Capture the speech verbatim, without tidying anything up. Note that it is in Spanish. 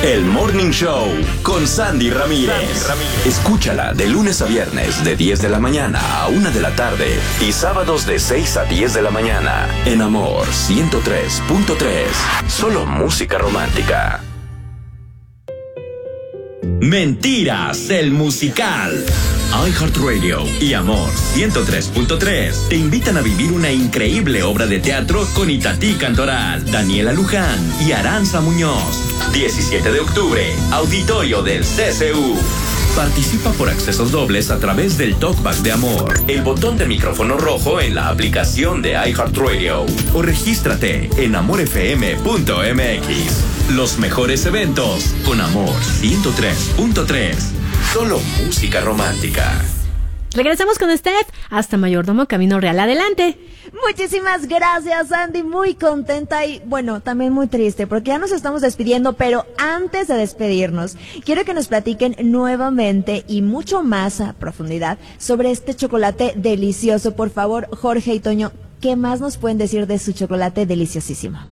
El Morning Show con Sandy Ramírez. Sandy Ramírez. Escúchala de lunes a viernes de diez de la mañana a una de la tarde y sábados de seis a diez de la mañana en Amor ciento tres punto tres. Solo música romántica. Mentiras, el musical. iHeartRadio y Amor ciento tres punto tres te invitan a vivir una increíble obra de teatro con Itatí Cantoral, Daniela Luján y Aranza Muñoz. diecisiete de octubre, Auditorio del C C U. Participa por accesos dobles a través del Talkback de Amor, el botón de micrófono rojo en la aplicación de iHeartRadio o regístrate en amor f m punto m x. Los mejores eventos con Amor ciento tres punto tres. Solo música romántica. Regresamos con Steph hasta Mayordomo Camino Real. Adelante. Muchísimas gracias, Andy. Muy contenta y, bueno, también muy triste porque ya nos estamos despidiendo, pero antes de despedirnos, quiero que nos platiquen nuevamente y mucho más a profundidad sobre este chocolate delicioso. Por favor, Jorge y Toño, ¿qué más nos pueden decir de su chocolate deliciosísimo?